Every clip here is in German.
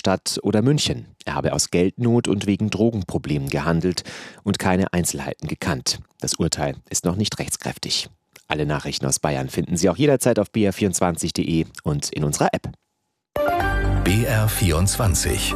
Darmstadt oder München. Er habe aus Geldnot und wegen Drogenproblemen gehandelt und keine Einzelheiten gekannt. Das Urteil ist noch nicht rechtskräftig. Alle Nachrichten aus Bayern finden Sie auch jederzeit auf br24.de und in unserer App. BR24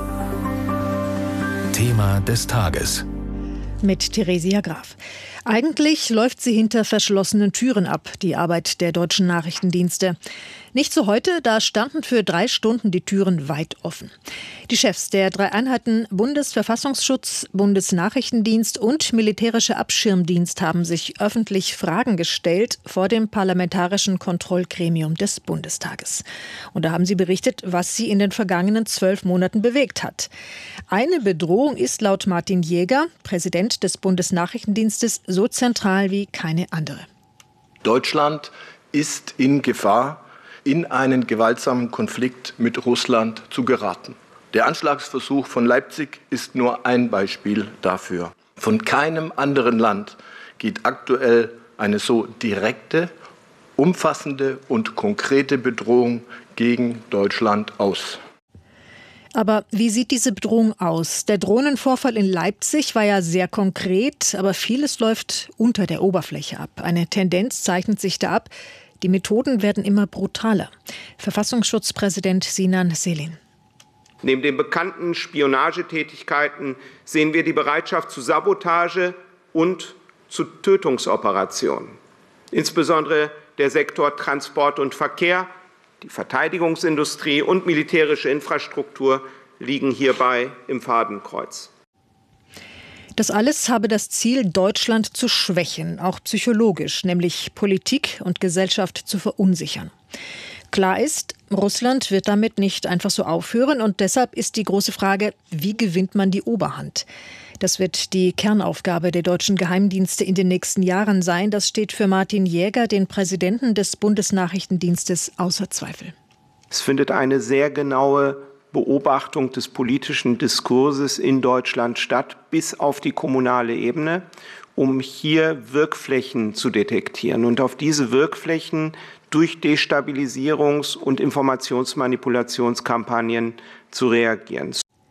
Thema des Tages. Mit Theresia Graf. Eigentlich läuft sie hinter verschlossenen Türen ab, die Arbeit der deutschen Nachrichtendienste. Nicht so heute, da standen für 3 Stunden die Türen weit offen. Die Chefs der 3 Einheiten Bundesverfassungsschutz, Bundesnachrichtendienst und Militärischer Abschirmdienst haben sich öffentlich Fragen gestellt vor dem Parlamentarischen Kontrollgremium des Bundestages. Und da haben sie berichtet, was sie in den vergangenen 12 Monaten bewegt hat. Eine Bedrohung ist laut Martin Jäger, Präsident des Bundesnachrichtendienstes, so zentral wie keine andere. Deutschland ist in Gefahr, in einen gewaltsamen Konflikt mit Russland zu geraten. Der Anschlagsversuch von Leipzig ist nur ein Beispiel dafür. Von keinem anderen Land geht aktuell eine so direkte, umfassende und konkrete Bedrohung gegen Deutschland aus. Aber wie sieht diese Bedrohung aus? Der Drohnenvorfall in Leipzig war ja sehr konkret, aber vieles läuft unter der Oberfläche ab. Eine Tendenz zeichnet sich da ab. Die Methoden werden immer brutaler. Verfassungsschutzpräsident Sinan Selin. Neben den bekannten Spionagetätigkeiten sehen wir die Bereitschaft zu Sabotage und zu Tötungsoperationen. Insbesondere der Sektor Transport und Verkehr, die Verteidigungsindustrie und militärische Infrastruktur liegen hierbei im Fadenkreuz. Das alles habe das Ziel, Deutschland zu schwächen, auch psychologisch, nämlich Politik und Gesellschaft zu verunsichern. Klar ist, Russland wird damit nicht einfach so aufhören und deshalb ist die große Frage, wie gewinnt man die Oberhand? Das wird die Kernaufgabe der deutschen Geheimdienste in den nächsten Jahren sein. Das steht für Martin Jäger, den Präsidenten des Bundesnachrichtendienstes, außer Zweifel. Es findet eine sehr genaue Beobachtung des politischen Diskurses in Deutschland statt, bis auf die kommunale Ebene, um hier Wirkflächen zu detektieren und auf diese Wirkflächen durch Destabilisierungs- und Informationsmanipulationskampagnen zu reagieren.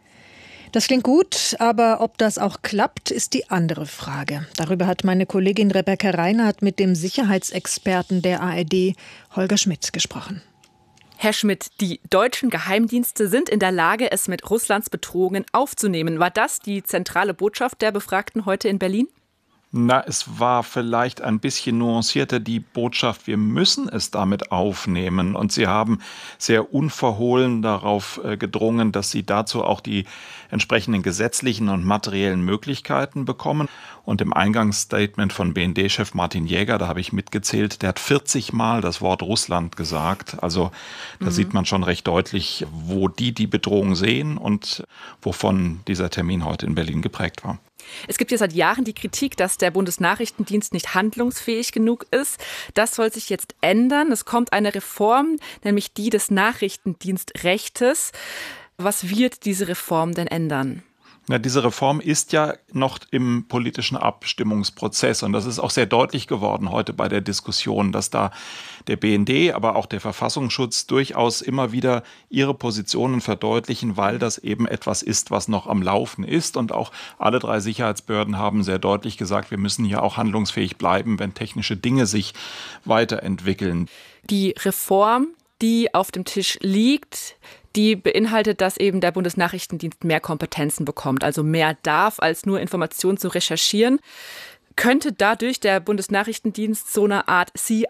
Das klingt gut, aber ob das auch klappt, ist die andere Frage. Darüber hat meine Kollegin Rebecca Reinhardt mit dem Sicherheitsexperten der ARD, Holger Schmidt, gesprochen. Herr Schmidt, die deutschen Geheimdienste sind in der Lage, es mit Russlands Bedrohungen aufzunehmen. War das die zentrale Botschaft der Befragten heute in Berlin? Na, es war vielleicht ein bisschen nuancierter die Botschaft, wir müssen es damit aufnehmen. Und sie haben sehr unverhohlen darauf gedrungen, dass sie dazu auch die entsprechenden gesetzlichen und materiellen Möglichkeiten bekommen. Und im Eingangsstatement von BND-Chef Martin Jäger, da habe ich mitgezählt, der hat 40 Mal das Wort Russland gesagt. Also da sieht man schon recht deutlich, wo die Bedrohung sehen und wovon dieser Termin heute in Berlin geprägt war. Es gibt ja seit Jahren die Kritik, dass der Bundesnachrichtendienst nicht handlungsfähig genug ist. Das soll sich jetzt ändern. Es kommt eine Reform, nämlich die des Nachrichtendienstrechtes. Was wird diese Reform denn ändern? Na, diese Reform ist ja noch im politischen Abstimmungsprozess und das ist auch sehr deutlich geworden heute bei der Diskussion, dass da der BND, aber auch der Verfassungsschutz durchaus immer wieder ihre Positionen verdeutlichen, weil das eben etwas ist, was noch am Laufen ist. Und auch alle 3 Sicherheitsbehörden haben sehr deutlich gesagt, wir müssen hier auch handlungsfähig bleiben, wenn technische Dinge sich weiterentwickeln. Die Reform, die auf dem Tisch liegt, die beinhaltet, dass eben der Bundesnachrichtendienst mehr Kompetenzen bekommt, also mehr darf, als nur Informationen zu recherchieren. Könnte dadurch der Bundesnachrichtendienst so eine Art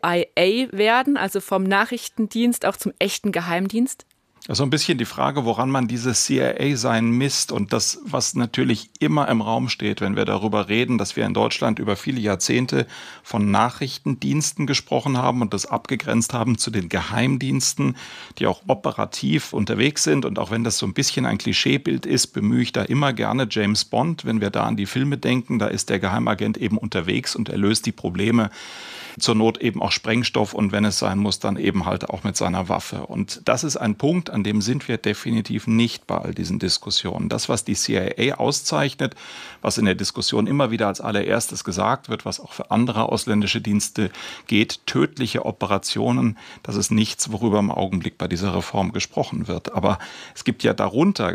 CIA werden, also vom Nachrichtendienst auch zum echten Geheimdienst? Also ein bisschen die Frage, woran man dieses CIA-Sein misst und das, was natürlich immer im Raum steht, wenn wir darüber reden, dass wir in Deutschland über viele Jahrzehnte von Nachrichtendiensten gesprochen haben und das abgegrenzt haben zu den Geheimdiensten, die auch operativ unterwegs sind. Und auch wenn das so ein bisschen ein Klischeebild ist, bemühe ich da immer gerne James Bond. Wenn wir da an die Filme denken, da ist der Geheimagent eben unterwegs und er löst die Probleme. Zur Not eben auch Sprengstoff und wenn es sein muss, dann eben halt auch mit seiner Waffe. Und das ist ein Punkt, an dem sind wir definitiv nicht bei all diesen Diskussionen. Das, was die CIA auszeichnet, was in der Diskussion immer wieder als allererstes gesagt wird, was auch für andere ausländische Dienste geht, tödliche Operationen, das ist nichts, worüber im Augenblick bei dieser Reform gesprochen wird. Aber es gibt ja darunter